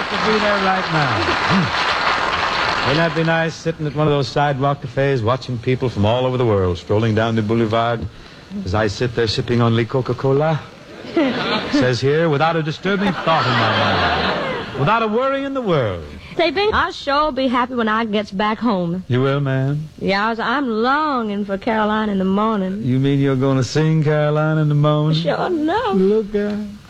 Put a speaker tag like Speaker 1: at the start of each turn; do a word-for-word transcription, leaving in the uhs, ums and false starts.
Speaker 1: ought to be there right now. Wouldn't that be nice, sitting at one of those sidewalk cafes, watching people from all over the world strolling down the boulevard as I sit there sipping only Coca-Cola? Says here, without a disturbing thought in my mind, without a worry in the world.
Speaker 2: Say, Ben, I'll sure be happy when I gets back home.
Speaker 1: You will, ma'am?
Speaker 2: Yeah, I was, I'm longing for Caroline in the morning.
Speaker 1: You mean you're going to sing Caroline in the morning?
Speaker 2: Sure enough.
Speaker 1: Look out.